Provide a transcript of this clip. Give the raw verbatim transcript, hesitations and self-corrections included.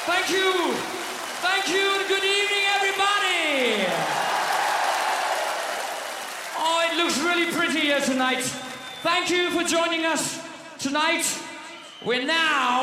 Thank you. Thank you and good evening, everybody. Oh, it looks really pretty here tonight. Thank you for joining us tonight. We're now